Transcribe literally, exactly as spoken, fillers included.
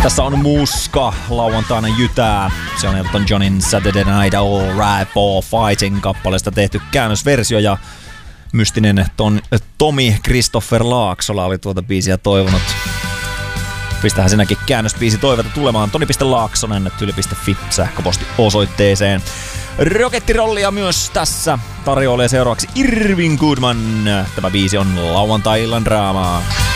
Tässä on Muska lauantaina jytää. Se on Elton Johnin Saturday Night All Right for Fighting kappaleesta tehty käännösversio ja mystinen ton, Tomi Christopher Laaksola oli tuota biisiä toivonut. Pistähän sinäkin käännösbiisi toivota tulemaan toni piste laaksonen tyyli piste fi sähköposti osoitteeseen. Rokettirollia myös tässä tarjoilee seuraavaksi Irving Goodman. Tämä biisi on lauantai-illan draamaa.